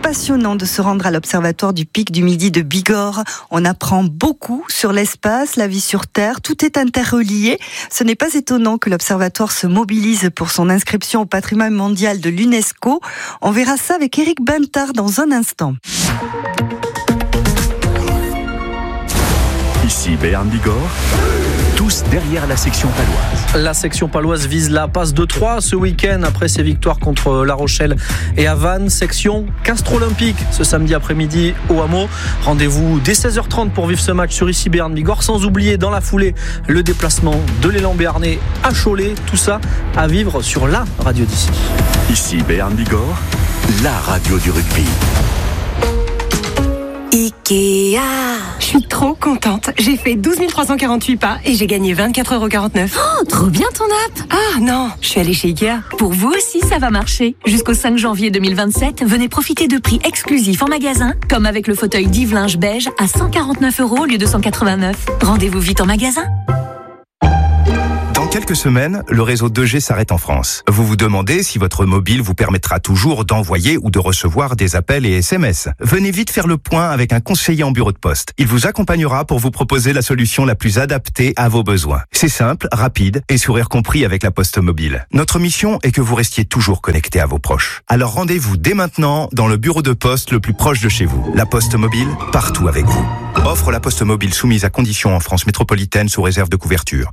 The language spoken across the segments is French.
passionnant de se rendre à l'Observatoire du Pic du Midi de Bigorre. On apprend beaucoup sur l'espace, la vie sur Terre, tout est interrelié. Ce n'est pas étonnant que l'Observatoire se mobilise pour son inscription au patrimoine mondial de l'UNESCO. On verra ça avec Eric Bintard dans un instant. Ici Béarn Bigorre, tous derrière la section paloise. La section paloise vise la passe de 3 ce week-end après ses victoires contre La Rochelle et à Vannes. Section Castres Olympique ce samedi après-midi au Hameau. Rendez-vous dès 16h30 pour vivre ce match sur ici Béarn Bigorre. Sans oublier dans la foulée le déplacement de l'élan béarnais à Cholet. Tout ça à vivre sur la radio d'ici. Ici Béarn Bigorre, la radio du rugby. Ikea. Je suis trop contente. J'ai fait 12 348 pas et j'ai gagné 24,49 €. Oh, trop bien ton app. Ah non, je suis allée chez Ikea. Pour vous aussi, ça va marcher. Jusqu'au 5 janvier 2027, venez profiter de prix exclusifs en magasin, comme avec le fauteuil Dive-Linge beige à 149 € au lieu de 189. Rendez-vous vite en magasin. Dans quelques semaines, le réseau 2G s'arrête en France. Vous vous demandez si votre mobile vous permettra toujours d'envoyer ou de recevoir des appels et SMS. Venez vite faire le point avec un conseiller en bureau de poste. Il vous accompagnera pour vous proposer la solution la plus adaptée à vos besoins. C'est simple, rapide et sourire compris avec la Poste Mobile. Notre mission est que vous restiez toujours connecté à vos proches. Alors rendez-vous dès maintenant dans le bureau de poste le plus proche de chez vous. La Poste Mobile, partout avec vous. Offre La Poste Mobile soumise à conditions en France métropolitaine sous réserve de couverture.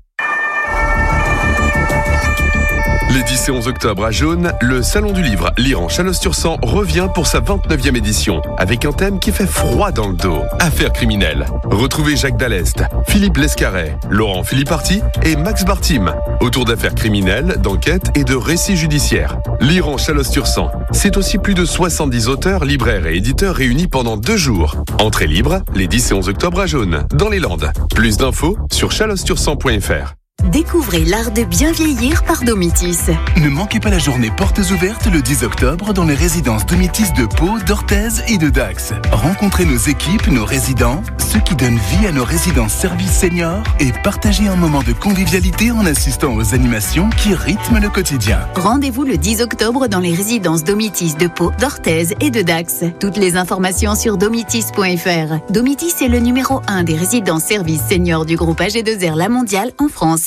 Les 10 et 11 octobre à Jaune, le Salon du Livre Lire en Chalosse-sur-Sang revient pour sa 29e édition, avec un thème qui fait froid dans le dos, affaires criminelles. Retrouvez Jacques Dallest, Philippe Lescaret, Laurent Philipparty et Max Bartim, autour d'affaires criminelles, d'enquêtes et de récits judiciaires. Lire en Chalosse-sur-Sang, c'est aussi plus de 70 auteurs, libraires et éditeurs réunis pendant 2 jours. Entrée libre, les 10 et 11 octobre à Jaune, dans les Landes. Plus d'infos sur chalosse-sur-sang.fr. Découvrez l'art de bien vieillir par Domitis. Ne manquez pas la journée portes ouvertes le 10 octobre dans les résidences Domitis de Pau, d'Orthez et de Dax. Rencontrez nos équipes, nos résidents, ceux qui donnent vie à nos résidences services seniors et partagez un moment de convivialité en assistant aux animations qui rythment le quotidien. Rendez-vous le 10 octobre dans les résidences Domitis de Pau, d'Orthez et de Dax. Toutes les informations sur domitis.fr. Domitis est le numéro 1 des résidences services seniors du groupe AG2R La Mondiale en France.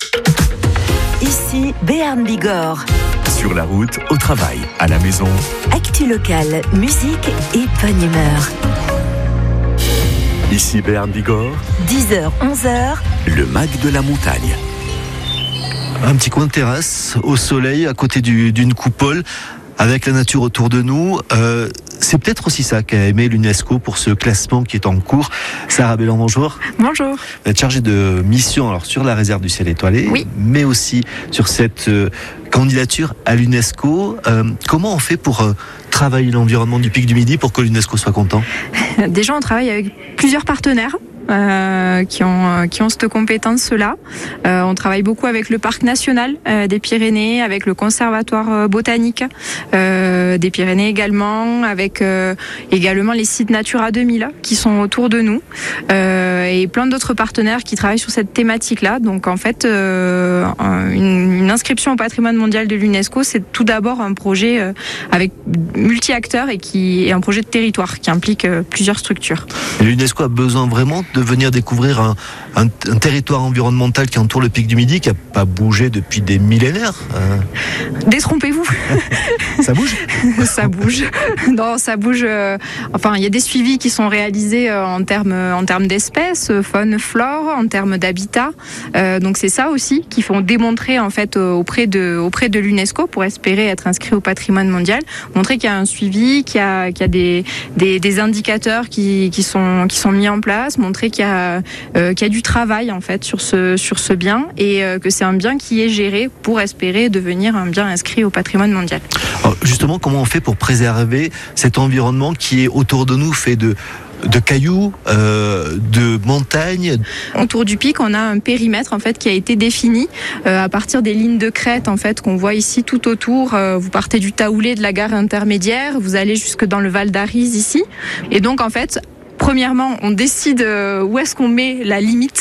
Ici Béarn Bigorre. Sur la route, au travail, à la maison. Actu locale, musique et bonne humeur. Ici Béarn Bigorre, 10h, 11h. le MAG de la montagne. Un petit coin de terrasse, au soleil, à côté d'une coupole, avec la nature autour de nous. C'est peut-être aussi ça qu'a aimé l'UNESCO pour ce classement qui est en cours. Sarah Bellan, bonjour. Bonjour. Vous êtes chargée de mission alors, sur la réserve du ciel étoilé, oui, mais aussi sur cette candidature à l'UNESCO. Comment on fait pour travailler l'environnement du Pic du Midi pour que l'UNESCO soit content ? Déjà, on travaille avec plusieurs partenaires. Qui ont cette compétence-là. On travaille beaucoup avec le Parc national des Pyrénées, avec le Conservatoire botanique des Pyrénées également, avec également les sites Natura 2000 qui sont autour de nous, et plein d'autres partenaires qui travaillent sur cette thématique-là. Donc en fait, une inscription au patrimoine mondial de l'UNESCO, c'est tout d'abord un projet avec multi-acteurs et qui est un projet de territoire qui implique plusieurs structures. Et l'UNESCO a besoin vraiment de venir découvrir un territoire environnemental qui entoure le Pic du Midi, qui n'a pas bougé depuis des millénaires. Détrompez-vous. Ça bouge ? Ça bouge. Non, ça bouge. Enfin, il y a des suivis qui sont réalisés en termes d'espèces, faune, flore, en termes d'habitat. Donc c'est ça aussi qu'il faut démontrer en fait auprès de l'UNESCO pour espérer être inscrit au patrimoine mondial. Montrer qu'il y a un suivi, qu'il y a des indicateurs qui sont mis en place. Montrer qu'il y a du travail en fait sur ce bien et que c'est un bien qui est géré pour espérer devenir un bien inscrit au patrimoine mondial. Alors justement, comment on fait pour préserver cet environnement qui est autour de nous, fait de cailloux, de montagnes? Autour du pic, on a un périmètre en fait qui a été défini à partir des lignes de crête en fait qu'on voit ici tout autour. Vous partez du Taoulé de la gare intermédiaire, vous allez jusque dans le Val d'Arize ici, et donc en fait, premièrement, on décide où est-ce qu'on met la limite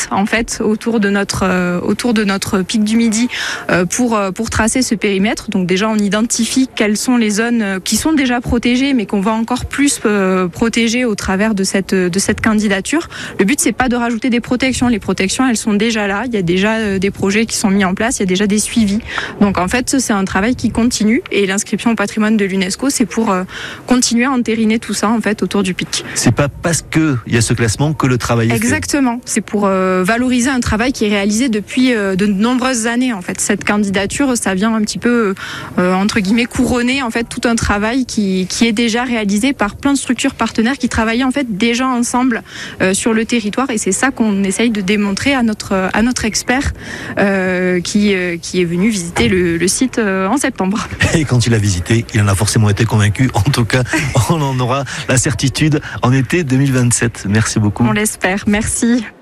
en fait autour de notre pic du Midi pour tracer ce périmètre. Donc déjà on identifie quelles sont les zones qui sont déjà protégées mais qu'on va encore plus protéger au travers de cette candidature. Le but c'est pas de rajouter des protections. Les protections elles sont déjà là. Il y a déjà des projets qui sont mis en place. Il y a déjà des suivis. Donc en fait c'est un travail qui continue et l'inscription au patrimoine de l'UNESCO c'est pour continuer à entériner tout ça en fait autour du pic. C'est pas parce que il y a ce classement que le travail est fait. Exactement. C'est pour valoriser un travail qui est réalisé depuis de nombreuses années en fait. Cette candidature ça vient un petit peu entre guillemets couronner en fait tout un travail qui est déjà réalisé par plein de structures partenaires qui travaillaient en fait déjà ensemble sur le territoire et c'est ça qu'on essaye de démontrer à notre expert qui est venu visiter le site en septembre. Et quand il a visité, il en a forcément été convaincu. En tout cas, on en aura la certitude en été 2027. Merci beaucoup. On l'espère. Merci.